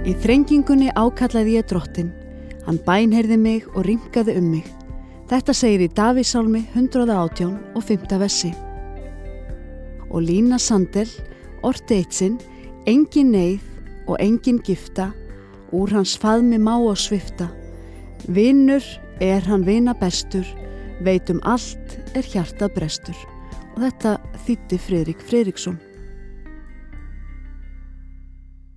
Í þrengingunni ákallaði ég drottinn, hann bænheyrði mig og rýmkaði mig. Þetta segir í Davíðssálmi 118 og 5. versi. Og Lína Sandel orti eitt sinn, engin neyð og engin gifta, úr hans faðmi má og svifta. Vinur er hann vina bestur, veit allt er hjartað brestur. Og þetta þýddi Friðrik Friðriksson.